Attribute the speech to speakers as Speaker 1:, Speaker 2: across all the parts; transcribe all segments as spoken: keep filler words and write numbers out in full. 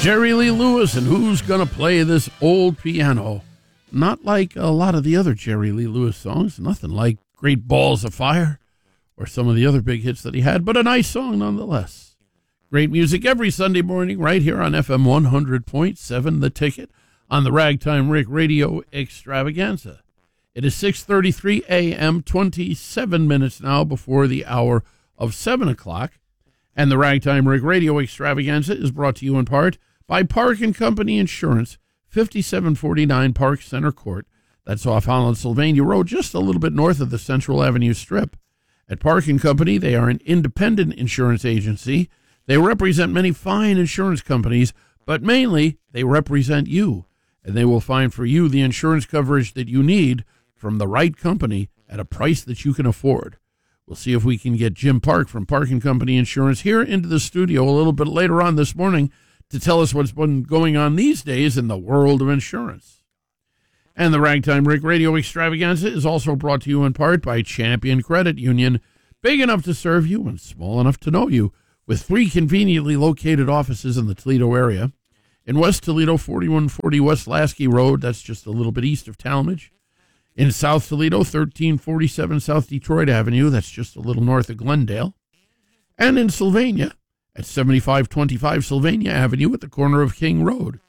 Speaker 1: Jerry Lee Lewis, and who's gonna play this old piano? Not like a lot of the other Jerry Lee Lewis songs, nothing like Great Balls of Fire or some of the other big hits that he had, but a nice song nonetheless. Great music every Sunday morning right here on F M one hundred point seven, The Ticket, on the Ragtime Rick Radio Extravaganza. It is six thirty-three a.m., twenty-seven minutes now before the hour of seven o'clock, and the Ragtime Rick Radio Extravaganza is brought to you in part by Park and Company Insurance, fifty-seven forty-nine Park Center Court. That's off Holland-Sylvania Road, just a little bit north of the Central Avenue Strip. At Park and Company, they are an independent insurance agency. They represent many fine insurance companies, but mainly they represent you, and they will find for you the insurance coverage that you need from the right company at a price that you can afford. We'll see if we can get Jim Park from Park and Company Insurance here into the studio a little bit later on this morning to tell us what's been going on these days in the world of insurance. And the Ragtime Rick Radio Extravaganza is also brought to you in part by Champion Credit Union, big enough to serve you and small enough to know you, with three conveniently located offices in the Toledo area. In West Toledo, forty-one forty West Lasky Road, that's just a little bit east of Talmadge. In South Toledo, thirteen forty-seven South Detroit Avenue, that's just a little north of Glendale. And in Sylvania, at seventy-five twenty-five Sylvania Avenue at the corner of King Road.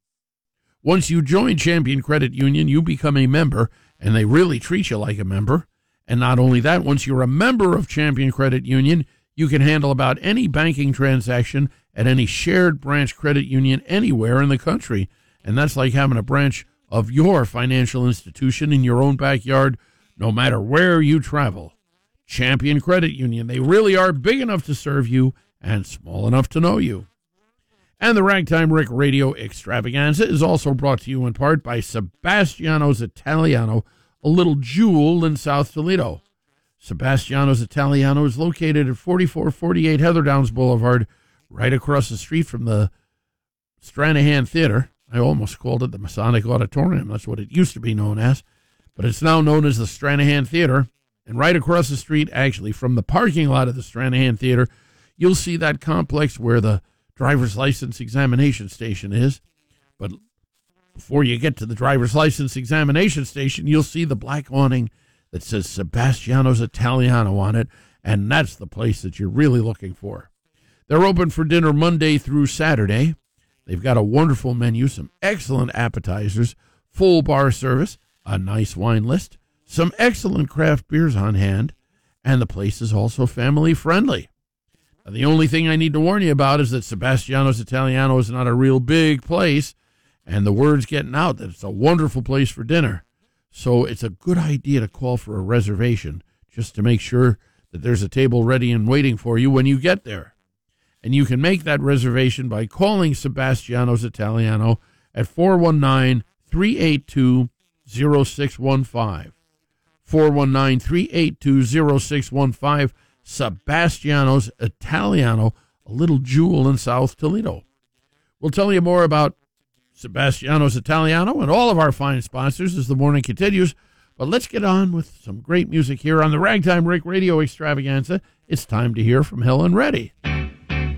Speaker 1: Once you join Champion Credit Union, you become a member, and they really treat you like a member. And not only that, once you're a member of Champion Credit Union, you can handle about any banking transaction at any shared branch credit union anywhere in the country. And that's like having a branch of your financial institution in your own backyard, no matter where you travel. Champion Credit Union, they really are big enough to serve you and small enough to know you. And the Ragtime Rick Radio Extravaganza is also brought to you in part by Sebastiano's Italiano, a little jewel in South Toledo. Sebastiano's Italiano is located at forty-four forty-eight Heather Downs Boulevard, right across the street from the Stranahan Theater. I almost called it the Masonic Auditorium. That's what it used to be known as. But it's now known as the Stranahan Theater. And right across the street, actually, from the parking lot of the Stranahan Theater, you'll see that complex where the driver's license examination station is. But before you get to the driver's license examination station, you'll see the black awning that says Sebastiano's Italiano on it, and that's the place that you're really looking for. They're open for dinner Monday through Saturday. They've got a wonderful menu, some excellent appetizers, full bar service, a nice wine list, some excellent craft beers on hand, and the place is also family friendly. Now, the only thing I need to warn you about is that Sebastiano's Italiano is not a real big place, and the word's getting out that it's a wonderful place for dinner. So it's a good idea to call for a reservation just to make sure that there's a table ready and waiting for you when you get there. And you can make that reservation by calling Sebastiano's Italiano at four one nine, three eight two, zero six one five. four one nine, three eight two, zero six one five. Sebastiano's Italiano, a little jewel in South Toledo. We'll tell you more about Sebastiano's Italiano and all of our fine sponsors as the morning continues. But let's get on with some great music here on the Ragtime Rick Radio Extravaganza. It's time to hear from Helen Reddy.